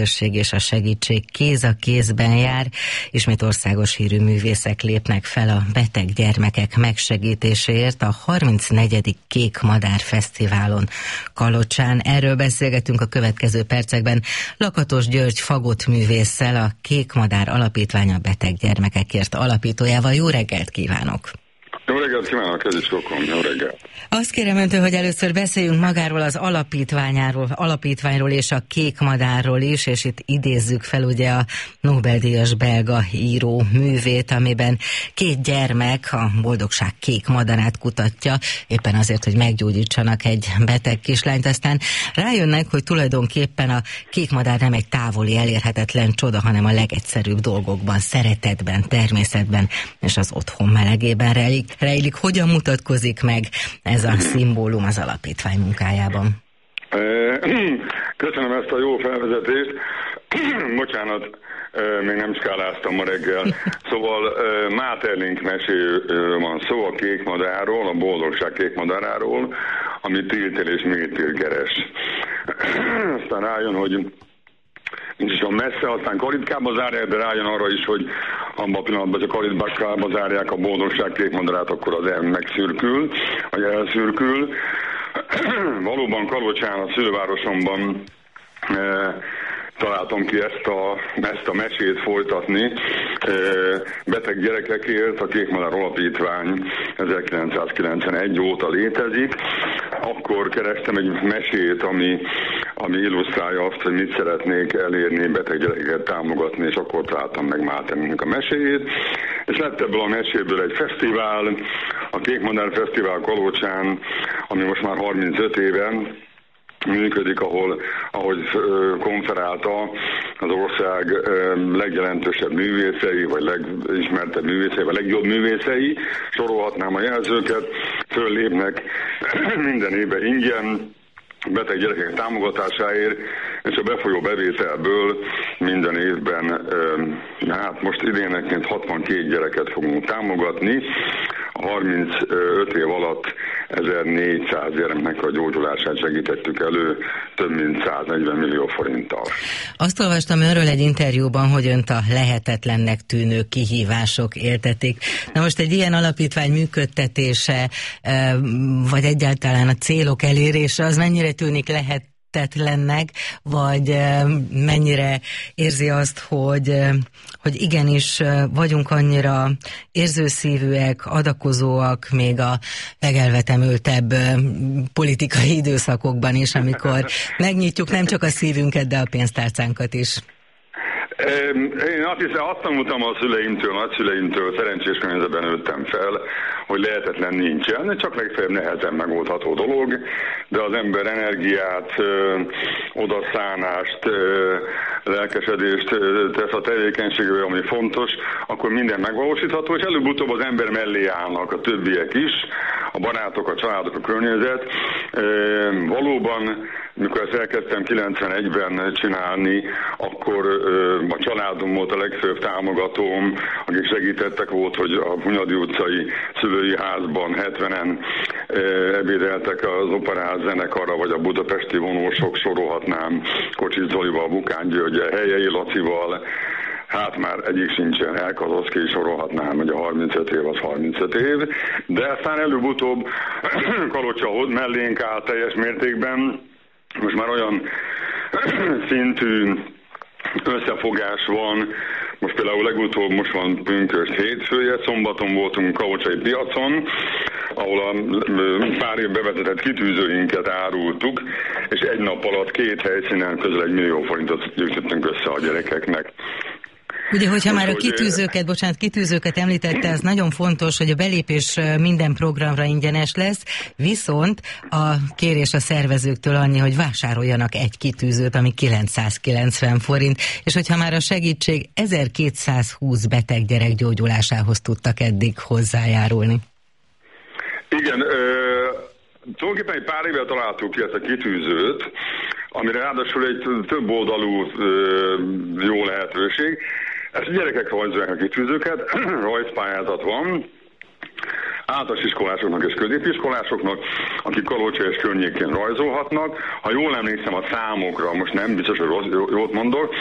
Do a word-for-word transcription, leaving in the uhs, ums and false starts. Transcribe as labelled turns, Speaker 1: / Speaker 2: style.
Speaker 1: és a segítség kéz a kézben jár. Ismét országos hírű művészek lépnek fel a beteg gyermekek megsegítéséért a harmincnegyedik Kék Madár Fesztiválon Kalocsán. Erről beszélgetünk a következő percekben Lakatos György fagottművésszel, a Kék Madár Alapítvány a beteg gyermekekért alapítójával. Jó reggelt kívánok!
Speaker 2: Jó reggelt kívánok, ez is rokom, jó reggelt!
Speaker 1: Azt kérem öntől, hogy először beszéljünk magáról az alapítványáról, alapítványról és a Kék Madárról is, és itt idézzük fel ugye a Nobel-díjas belga író művét, amiben két gyermek a boldogság kék madarát kutatja, éppen azért, hogy meggyógyítsanak egy beteg kislányt, aztán rájönnek, hogy tulajdonképpen a kék madár nem egy távoli, elérhetetlen csoda, hanem a legegyszerűbb dolgokban, szeretetben, természetben és az otthon melegében rejlik. rejlik. Hogyan mutatkozik meg ez a szimbólum az alapítvány munkájában?
Speaker 2: Köszönöm ezt a jó felvezetést. Bocsánat, még nem skáláztam ma reggel. Szóval Máterlink meséről van szó, a kék madárról, a boldogság kék madaráról, ami tiltél és métél keres. Aztán rájön, hogy nincs is olyan messze, aztán kalitkába zárják, de rájön arra is, hogy abban a pillanatban, hogy a kalitkába zárják a boldogság kék madarát, akkor az el megszürkül, vagy elszürkül. Valóban Kalocsán, a szülővárosomban e, találtam ki ezt a, ezt a mesét folytatni. E, beteg gyerekekért a Kék Madár Alapítvány ezerkilencszázkilencvenegy óta létezik. Akkor kerestem egy mesét, ami, ami illusztrálja azt, hogy mit szeretnék elérni, beteg gyerekeket támogatni, és akkor találtam meg Máterlinknek a meséjét. És lett ebből a meséből egy fesztivál, a Kék Madár Fesztivál Kalocsán, ami most már harmincöt éve működik, ahol, ahogy konferálta az ország legjelentősebb művészei, vagy legismertebb művészei, vagy legjobb művészei, sorolhatnám a jelzőket, föllépnek minden évben ingyen beteg gyerekek támogatásáért, és a befolyó bevételből minden évben, hát most idénekként hatvankét gyereket fogunk támogatni. A harmincöt év alatt ezernégyszáz gyermeknek a gyógyulását segítettük elő több mint száznegyven millió forinttal.
Speaker 1: Azt olvastam önről egy interjúban, hogy önt a lehetetlennek tűnő kihívások éltetik. Na most egy ilyen alapítvány működtetése, vagy egyáltalán a célok elérése, az mennyire tűnik lehet tetlennek, vagy mennyire érzi azt, hogy, hogy igenis vagyunk annyira érzőszívűek, adakozóak még a legelvetemültebb politikai időszakokban is, amikor megnyitjuk nem csak a szívünket, de a pénztárcánkat is.
Speaker 2: Én azt hiszem, azt tanultam a szüleimtől, nagyszüleimtől, szerencsés környezetben nőttem fel, hogy lehetetlen nincsen, csak legfeljebb nehezen megoldható dolog, de az ember energiát, odaszánást, lelkesedést tesz a tevékenységbe, ami fontos, akkor minden megvalósítható, és előbb-utóbb az ember mellé állnak a többiek is, a barátok, a családok, a környezet. Valóban, mikor ezt elkezdtem kilencvenegyben csinálni, akkor a családom volt a legfőbb támogatóm, akik segítettek, volt, hogy a Hunyadi utcai szülői házban hetvenen ebédeltek az Operáz zenekarra, vagy a budapesti vonósok, sorolhatnám Kocsis Zolival, Bukán Györgyel, Helyei Lacival, hát már egyik sincsen, Elkazaszki is sorolhatnám, hogy a harmincöt év az harmincöt év, de aztán előbb-utóbb Kalocsa mellénk áll teljes mértékben, most már olyan szintű összefogás van, most például legutóbb most van pünkösd hétfője, szombaton voltunk Kalocsai piacon, ahol a pár év bevezetett kitűzőinket árultuk, és egy nap alatt két helyszínen közel egy millió forintot gyűjtöttünk össze a gyerekeknek.
Speaker 1: Ugye, hogyha már a kitűzőket, bocsánat, kitűzőket említette, ez nagyon fontos, hogy a belépés minden programra ingyenes lesz, viszont a kérés a szervezőktől annyi, hogy vásároljanak egy kitűzőt, ami kilencszázkilencven forint, és hogyha már a segítség ezerkétszázhúsz beteg gyerek gyógyulásához tudtak eddig hozzájárulni.
Speaker 2: Igen, ö, tulajdonképpen egy pár éve találtuk ki ezt a kitűzőt, amire ráadásul egy több oldalú ö, jó lehetőség. Ezt a gyerekek rajzolják a kitűzőket, rajzpályázat van, általános iskolásoknak és középiskolásoknak, akik Kalocsa és környékén rajzolhatnak. Ha jól emlékszem a számokra, most nem biztos, hogy jót mondok,